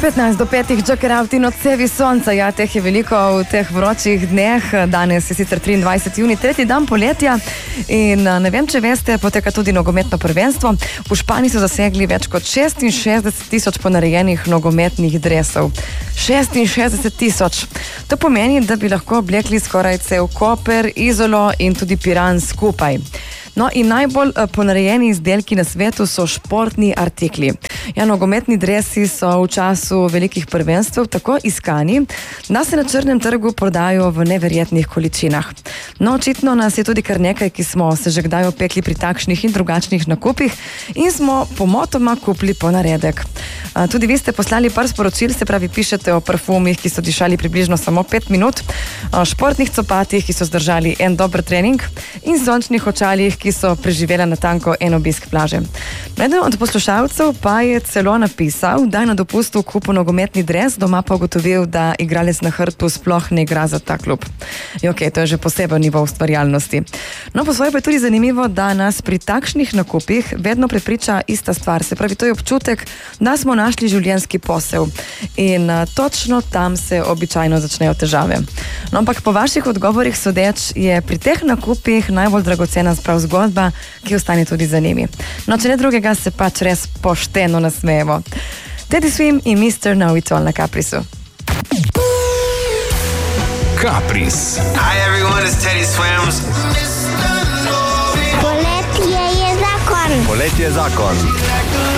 15 do 5 Joker out in odsevi sonca. Ja, teh je veliko v teh vročih dneh. Danes je sicer 23. juni, tretji dan poletja in ne vem, če veste, poteka tudi nogometno prvenstvo. V Španiji so zasegli več kot 66,000 ponarejenih nogometnih dresov. 66,000. To pomeni, da bi lahko oblekli skoraj cel Koper, Izolo in tudi Piran skupaj. No, in najbolj ponarejeni izdelki na svetu so športni artikli. Ja, nogometni dresi so v času velikih prvenstv tako iskani, da se na črnem trgu prodajo v neverjetnih količinah. No, očitno nas je tudi kar nekaj, ki smo se že kdaj opekli pri takšnih in drugačnih nakupih in smo pomotoma kupili ponaredek. Tudi vi ste poslali par sporočil, se pravi, pišete o parfumih, ki so dišali približno samo 5 minut, o športnih copatih, ki so zdržali en dober trening in sončnih očalih, ki so preživela na tanko en obisk plaže. Eden od poslušalcev pa je celo napisal, da je na dopustu kupil nogometni dres, doma pa ugotovil, da igralec na hrbtu sploh ne igra za ta klub. Ok, to je že poseben nivo ustvarjalnosti. No, po svoje pa je tudi zanimivo, da nas pri takšnih nakupih vedno prepriča ista stvar. Se pravi, to je občutek, da smo našli življenjski posel. In točno tam se običajno začnejo težave. No, ampak po vaših odgovorih sodeč je pri teh nakupih najbolj dragocena prav zgodba, ki ostane tudi za njimi. No, če ne drugega, se pač res pošteno nasmejemo. Teddy Swim in Mr. Know It All na Caprisu. Capris. Hi everyone, it's Teddy Swims. Poletje je zakon. Poletje je zakon.